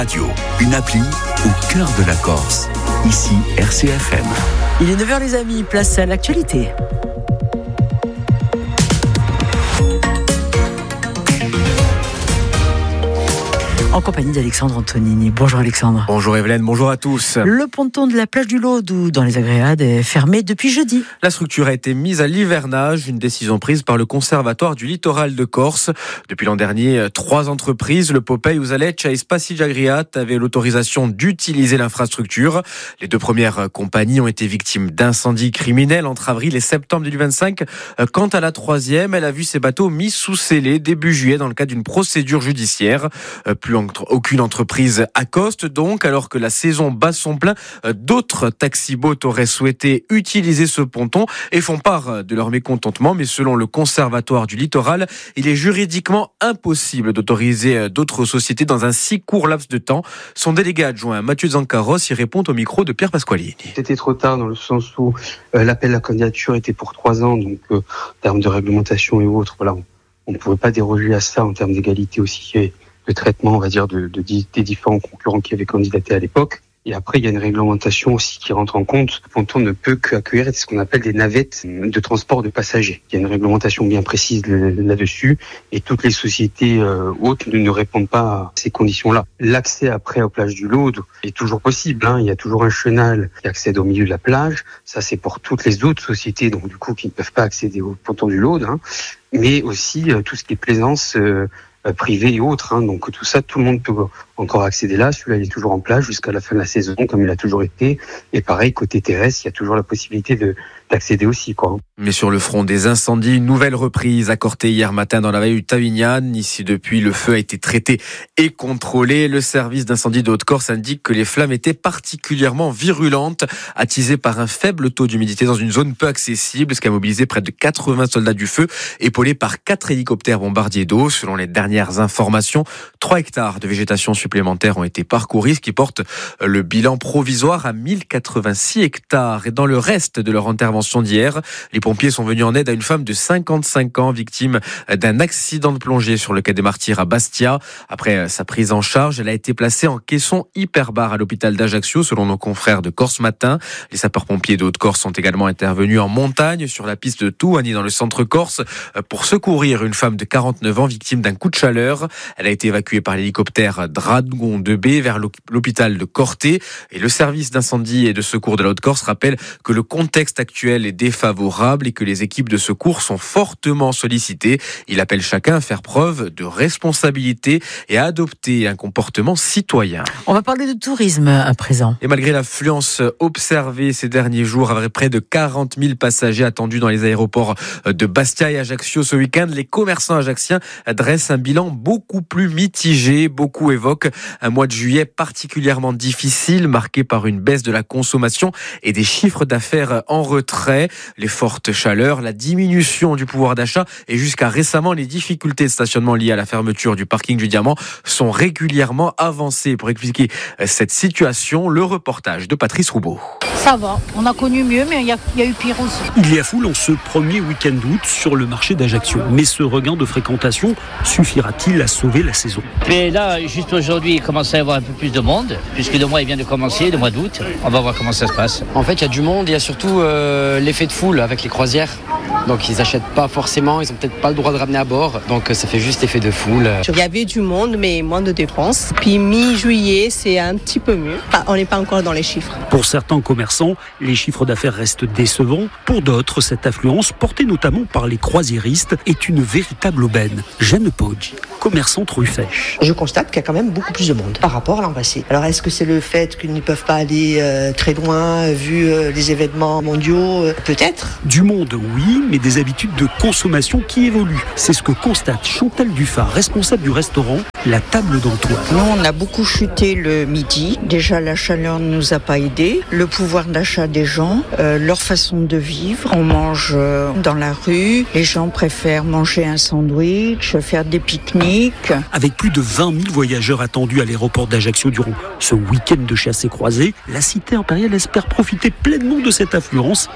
Radio, une appli au cœur de la Corse. Ici, RCFM. Il est 9h les amis, place à l'actualité. En compagnie d'Alexandre Antonini. Bonjour Alexandre. Bonjour Evelyne, bonjour à tous. Le ponton de la plage du Lot, dans les Agréades, est fermé depuis jeudi. La structure a été mise à l'hivernage, une décision prise par le Conservatoire du littoral de Corse. Depuis l'an dernier, 3 entreprises, le Popeye, Usaleccia et Spasigi Agriat, avaient l'autorisation d'utiliser l'infrastructure. Les 2 premières compagnies ont été victimes d'incendies criminels entre avril et septembre 2025. Quant à la 3e, elle a vu ses bateaux mis sous scellé début juillet dans le cadre d'une procédure judiciaire. Aucune entreprise accoste donc, alors que la saison bat son plein. D'autres taxi-boats auraient souhaité utiliser ce ponton et font part de leur mécontentement. Mais selon le Conservatoire du littoral, il est juridiquement impossible d'autoriser d'autres sociétés dans un si court laps de temps. Son délégué adjoint Mathieu Zancaros y répond au micro de Pierre Pasqualini. C'était trop tard dans le sens où l'appel à la candidature était pour 3 ans, donc en termes de réglementation et autres, voilà, on ne pouvait pas déroger à ça en termes d'égalité aussi de traitement, on va dire, des différents concurrents qui avaient candidaté à l'époque. Et après, il y a une réglementation aussi qui rentre en compte. Le ponton ne peut qu'accueillir ce qu'on appelle des navettes de transport de passagers. Il y a une réglementation bien précise là-dessus et toutes les sociétés hautes ne répondent pas à ces conditions-là. L'accès après aux plages du Lot est toujours possible. Il y a toujours un chenal qui accède au milieu de la plage. Ça, c'est pour toutes les autres sociétés, donc du coup, qui ne peuvent pas accéder au ponton du Lot. Mais aussi tout ce qui est plaisance privée et autres. Donc tout ça, tout le monde peut encore accéder là. Celui-là, il est toujours en place jusqu'à la fin de la saison, comme il a toujours été. Et pareil, côté terrestre, il y a toujours la possibilité d'accéder aussi, Mais sur le front des incendies, une nouvelle reprise accordée hier matin dans la vallée du Tavignane. Ici, depuis, le feu a été traité et contrôlé. Le service d'incendie de Haute-Corse indique que les flammes étaient particulièrement virulentes, attisées par un faible taux d'humidité dans une zone peu accessible, ce qui a mobilisé près de 80 soldats du feu, épaulés par 4 hélicoptères bombardiers d'eau. Selon les dernières informations, 3 hectares de végétation supplémentaires ont été parcourus, ce qui porte le bilan provisoire à 1086 hectares. Et dans le reste de leur intervention d'hier, les pompiers sont venus en aide à une femme de 55 ans, victime d'un accident de plongée sur le quai des Martyrs à Bastia. Après sa prise en charge, elle a été placée en caisson hyperbare à l'hôpital d'Ajaccio, selon nos confrères de Corse Matin. Les sapeurs-pompiers de Haute-Corse sont également intervenus en montagne, sur la piste de Touani, dans le centre Corse, pour secourir une femme de 49 ans, victime d'un coup de chaleur. Elle a été évacuée par l'hélicoptère Dragon 2B vers l'hôpital de Corté. Et le service d'incendie et de secours de la Haute-Corse rappelle que le contexte actuel est défavorable et que les équipes de secours sont fortement sollicitées. Il appelle chacun à faire preuve de responsabilité et à adopter un comportement citoyen. On va parler de tourisme à présent. Et malgré l'affluence observée ces derniers jours, avec près de 40 000 passagers attendus dans les aéroports de Bastia et Ajaccio ce week-end, les commerçants ajacciens dressent un bilan beaucoup plus mitigé. Beaucoup évoquent un mois de juillet particulièrement difficile, marqué par une baisse de la consommation et des chiffres d'affaires en retrait. Les fortes chaleurs, la diminution du pouvoir d'achat et jusqu'à récemment les difficultés de stationnement liées à la fermeture du parking du Diamant sont régulièrement avancées. Pour expliquer cette situation, le reportage de Patrice Roubaud. Ça va, on a connu mieux, mais il y a eu pire aussi. Il y a foule en ce premier week-end d'août sur le marché d'Ajaccio. Mais ce regain de fréquentation suffira-t-il à sauver la saison ? Mais là, juste aujourd'hui, il commence à y avoir un peu plus de monde, puisque le mois il vient de commencer, le mois d'août. On va voir comment ça se passe. En fait, il y a du monde, il y a surtout l'effet de foule avec les croisières. Donc ils n'achètent pas forcément, ils n'ont peut-être pas le droit de ramener à bord. Donc ça fait juste effet de foule. Il y avait du monde, mais moins de dépenses. Puis mi-juillet, c'est un petit peu mieux. On n'est pas encore dans les chiffres. Pour certains commerçants, les chiffres d'affaires restent décevants. Pour d'autres, cette affluence, portée notamment par les croisiéristes, est une véritable aubaine. Jeanne Poggi, commerçante rue Fèche. Je constate qu'il y a quand même beaucoup plus de monde par rapport à l'an passé. Alors est-ce que c'est le fait qu'ils ne peuvent pas aller très loin vu les événements mondiaux Peut-être. Du monde, oui, mais des habitudes de consommation qui évoluent. C'est ce que constate Chantal Dufart, responsable du restaurant La Table d'Antoine. Nous, on a beaucoup chuté le midi. Déjà, la chaleur ne nous a pas aidés. Le pouvoir d'achat des gens, leur façon de vivre. On mange dans la rue. Les gens préfèrent manger un sandwich, faire des pique-niques. Avec plus de 20 000 voyageurs attendus à l'aéroport d'Ajaccio durant ce week-end de chasse et croisée, la cité impériale espère profiter pleinement de cette affluence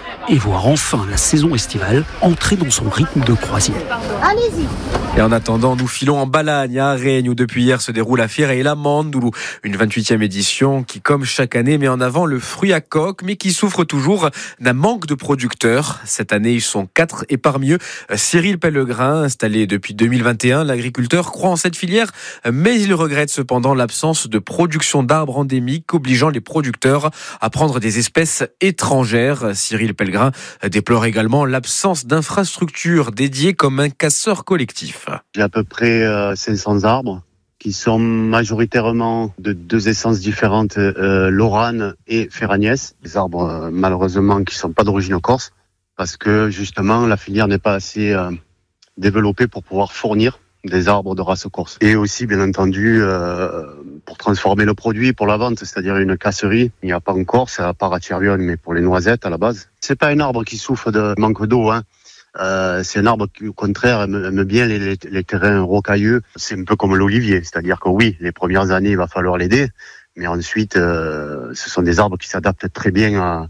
et voir enfin la saison estivale entrer dans son rythme de croisière. Allez-y. Et en attendant, nous filons en Balagne, à Rennes, où depuis hier se déroule la Fiera et la Mandoulou, une 28e édition qui, comme chaque année, met en avant le fruit à coque, mais qui souffre toujours d'un manque de producteurs. Cette année, ils sont 4 et parmi eux, Cyril Pellegrin, installé depuis 2021. L'agriculteur croit en cette filière, mais il regrette cependant l'absence de production d'arbres endémiques, obligeant les producteurs à prendre des espèces étrangères. Cyril Pellegrin déplore également l'absence d'infrastructures dédiées comme un casseur collectif. J'ai à peu près 500 arbres qui sont majoritairement de 2 essences différentes, Lorane et Ferragnès. Des arbres malheureusement qui ne sont pas d'origine corse parce que justement la filière n'est pas assez développée pour pouvoir fournir des arbres de race corse. Et aussi bien entendu pour transformer le produit pour la vente, c'est-à-dire une casserie. Il n'y a pas en Corse, à part à Tchervion, mais pour les noisettes à la base. C'est pas un arbre qui souffre de manque d'eau, hein. C'est un arbre qui, au contraire, aime bien les terrains rocailleux. C'est un peu comme l'olivier, c'est-à-dire que oui, les premières années, il va falloir l'aider, mais ensuite, ce sont des arbres qui s'adaptent très bien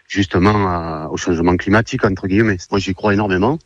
au changement climatique, entre guillemets. Moi, j'y crois énormément.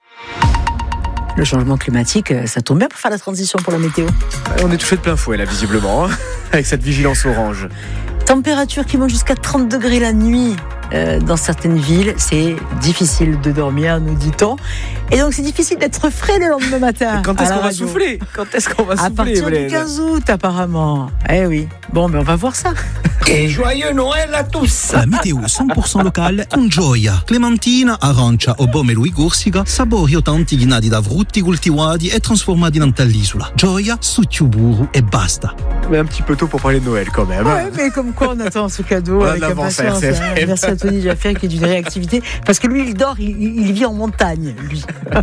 Le changement climatique, ça tombe bien pour faire la transition pour la météo. On est touché de plein fouet, là, visiblement, hein, avec cette vigilance orange. Température qui monte jusqu'à 30 degrés la nuit. Dans certaines villes, c'est difficile de dormir, nous dit-on. Et donc, c'est difficile d'être frais le lendemain matin. Quand est-ce qu'on va souffler ? À partir du 15 août, apparemment. Eh oui. Bon, mais on va voir ça. Et joyeux Noël à tous! La météo 100% locale con Gioia. Clementina, arancia o pomelo e corsica, sapori autentici nati da frutti coltivati e trasformati in dall'isola. Gioia, succiuburu e basta. Mais un petit peu tôt pour parler de Noël quand même. Ouais, mais comme quoi on attend ce cadeau avec impatience. Merci à Tony Jaffer qui est d'une réactivité. Parce que lui, il dort, il vit en montagne, lui.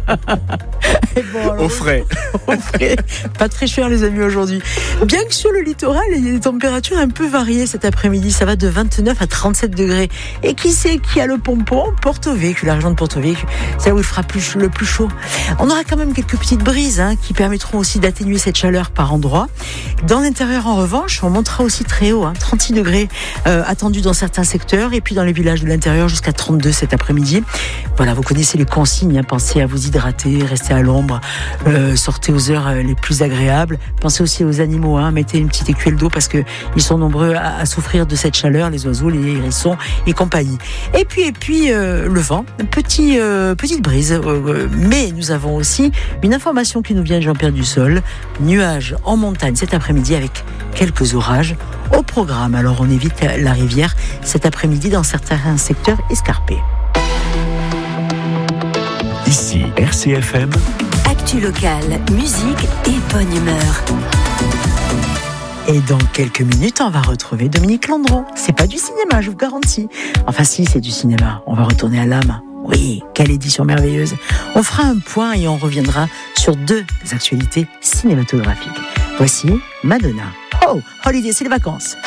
Bon, alors, au frais. Pas très cher, les amis, aujourd'hui. Bien que sur le littoral, il y a des températures un peu variées cet après-midi. Ça va de 29 à 37 degrés. Et qui c'est qui a le pompon ? Porto Vecchio, la région de Porto Vecchio. C'est là où il fera le plus chaud. On aura quand même quelques petites brises qui permettront aussi d'atténuer cette chaleur par endroits. Dans l'intérieur, en revanche, on montera aussi très haut, 36 degrés attendus dans certains secteurs. Et puis dans les villages de l'intérieur, jusqu'à 32 cet après-midi. Voilà, vous connaissez les consignes. Pensez à vous hydrater, restez à l'ombre, sortez aux heures les plus agréables. Pensez aussi aux animaux, mettez une petite écuelle d'eau parce que ils sont nombreux à souffrir de cette chaleur, les oiseaux, les hérissons et compagnie. Et puis le vent, petite brise. Mais nous avons aussi une information qui nous vient de Jean-Pierre Dussol. Nuages en montagne cet après-midi avec quelques orages au programme. Alors on évite la rivière cet après-midi dans certains secteurs escarpés. Ici, RCFM. Actu locale, musique et bonne humeur. Et dans quelques minutes, on va retrouver Dominique Landreau. C'est pas du cinéma, je vous garantis. Enfin si, c'est du cinéma. On va retourner à l'âme. Oui, quelle édition merveilleuse. On fera un point et on reviendra sur 2 actualités cinématographiques. Voici Madonna. Oh, Holiday, c'est les vacances.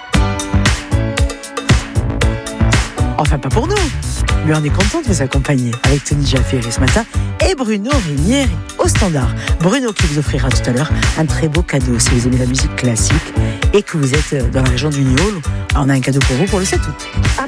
Enfin, pas pour nous. Mais on est content de vous accompagner avec Tony Jaffer ce matin et Bruno Rinieri au standard. Bruno qui vous offrira tout à l'heure un très beau cadeau si vous aimez la musique classique et que vous êtes dans la région du Niol. On a un cadeau pour vous pour le 7 août. Ah bon ?